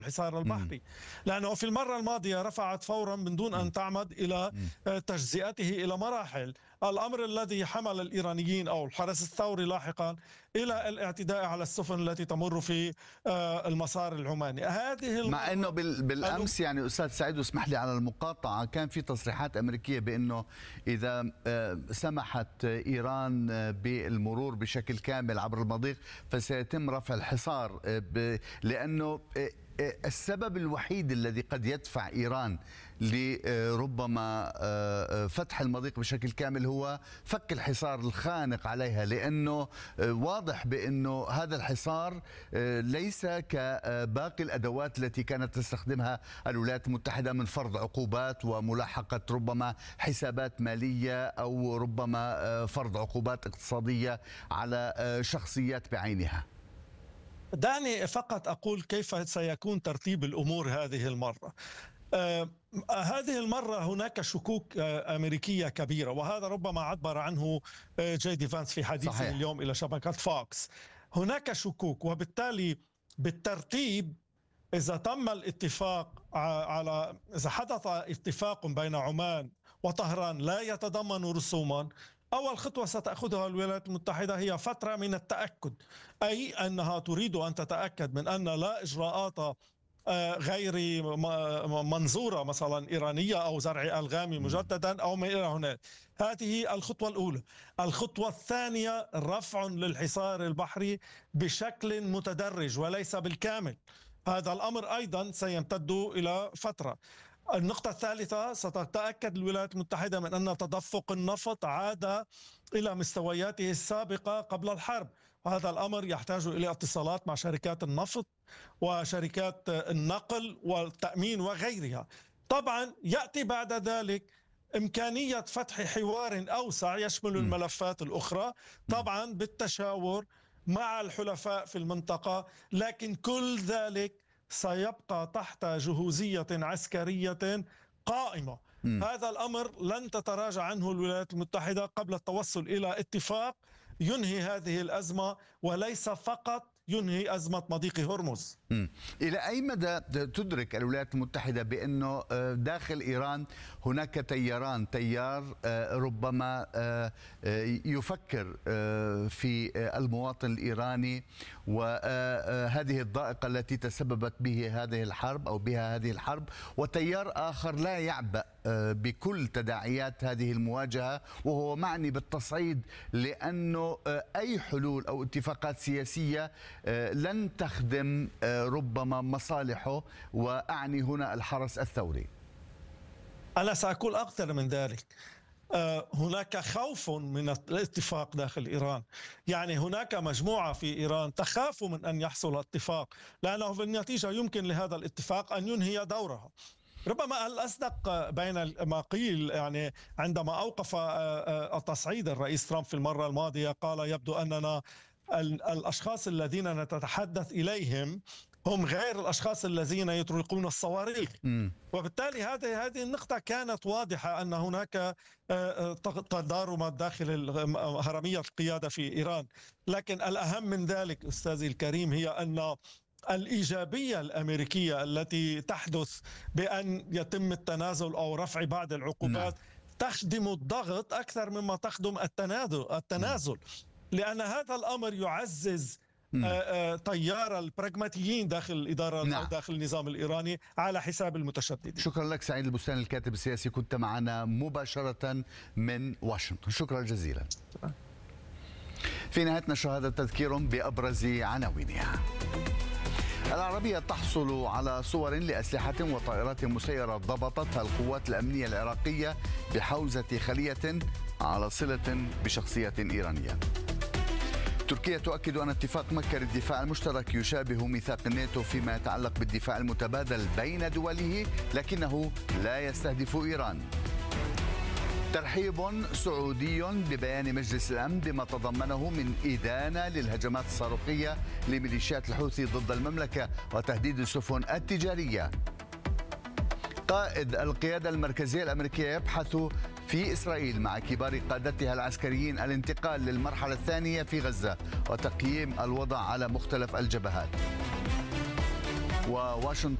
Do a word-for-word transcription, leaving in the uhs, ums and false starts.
الحصار مم. البحري، لأنه في المرة الماضية رفعت فورا من دون مم. أن تعمد إلى مم. تجزئته إلى مراحل، الأمر الذي حمل الإيرانيين أو الحرس الثوري لاحقا إلى الاعتداء على السفن التي تمر في آه، المسار العماني. هذه مع انه المرة بال- بالامس يعني استاذ سعيد، واسمح لي على المقاطعه، كان في تصريحات امريكيه بانه اذا آه، سمحت ايران آه، بالمرور بشكل كامل عبر المضيق فسيتم رفع الحصار، آه، ب- لانه آه، آه، السبب الوحيد الذي قد يدفع ايران لربما فتح المضيق بشكل كامل هو فك الحصار الخانق عليها، لانه آه، واضح بانه هذا الحصار آه، ليس كباقي الادوات التي كانت تستخدمها الولايات المتحده من فرض عقوبات وملاحقه ربما حسابات ماليه او ربما آه، فرض عقوبات اقتصاديه على آه، شخصيات بعينها. دعني فقط أقول كيف سيكون ترتيب الأمور هذه المرة. آه، هذه المرة هناك شكوك آه، أمريكية كبيرة، وهذا ربما عبر عنه آه، جي دي فانس في حديثه صحيح. اليوم إلى شبكة فوكس. هناك شكوك، وبالتالي بالترتيب إذا تم الاتفاق ع- على إذا حدث اتفاق بين عمان وطهران لا يتضمن رسوما، أول خطوة ستأخذها الولايات المتحدة هي فترة من التأكد، أي أنها تريد أن تتأكد من أن لا إجراءات آه، غير م- منظورة مثلا إيرانية أو زرع ألغام مجددا أو ما إلى هناك. هذه الخطوة الأولى. الخطوة الثانية رفع للحصار البحري بشكل متدرج وليس بالكامل. هذا الأمر أيضا سيمتد إلى فترة. النقطة الثالثة، ستتأكد الولايات المتحدة من أن تدفق النفط عاد إلى مستوياته السابقة قبل الحرب، وهذا الأمر يحتاج إلى اتصالات مع شركات النفط وشركات النقل والتأمين وغيرها. طبعا يأتي بعد ذلك إمكانية فتح حوار أوسع يشمل م. الملفات الأخرى، طبعا بالتشاور مع الحلفاء في المنطقة، لكن كل ذلك سيبقى تحت جهوزية عسكرية قائمة. م. هذا الأمر لن تتراجع عنه الولايات المتحدة قبل التوصل إلى اتفاق ينهي هذه الأزمة، وليس فقط ينهي أزمة مضيق هرمز. مم. إلى أي مدى تدرك الولايات المتحدة بأنه داخل إيران هناك تياران، تيار ربما يفكر في المواطن الإيراني وهذه الضائقة التي تسببت به هذه الحرب أو بها هذه الحرب، وتيار آخر لا يعبأ بكل تداعيات هذه المواجهة وهو معني بالتصعيد، لأنه أي حلول أو اتفاقات سياسية لن تخدم ربما مصالحه، وأعني هنا الحرس الثوري؟ أنا سأقول أكثر من ذلك. هناك خوف من الاتفاق داخل إيران، يعني هناك مجموعة في إيران تخاف من أن يحصل اتفاق، لأنه في النتيجة يمكن لهذا الاتفاق أن ينهي دورها. ربما الأصدق بين ما قيل، يعني عندما أوقف التصعيد الرئيس ترامب في المرة الماضية قال يبدو أننا الأشخاص الذين نتحدث إليهم هم غير الأشخاص الذين يطلقون الصواريخ. م. وبالتالي هذه هذه النقطة كانت واضحة، أن هناك تضاربات داخل هرمية القيادة في إيران. لكن الأهم من ذلك أستاذي الكريم هي أن الإيجابية الأمريكية التي تحدث بأن يتم التنازل أو رفع بعض العقوبات نعم. تخدم الضغط أكثر مما تخدم التنازل التنازل لأن هذا الأمر يعزز تيار البراغماتيين داخل الإدارة نعم. داخل النظام الإيراني على حساب المتشددين. شكرا لك سعيد البستاني الكاتب السياسي، كنت معنا مباشرة من واشنطن، شكرا جزيلا. في نهاية نشر هذا تذكير بأبرز عناوينها. العربية تحصل على صور لأسلحة وطائرات مسيرة ضبطتها القوات الأمنية العراقية بحوزة خلية على صلة بشخصية إيرانية. تركيا تؤكد أن اتفاق مكة للدفاع المشترك يشابه ميثاق الناتو فيما يتعلق بالدفاع المتبادل بين دوله، لكنه لا يستهدف إيران. ترحيب سعودي ببيان مجلس الأمن بما تضمنه من إدانة للهجمات الصاروخية لميليشيات الحوثي ضد المملكة وتهديد السفن التجارية. قائد القيادة المركزية الأمريكية يبحث في إسرائيل مع كبار قادتها العسكريين الانتقال للمرحلة الثانية في غزة وتقييم الوضع على مختلف الجبهات. وواشنطن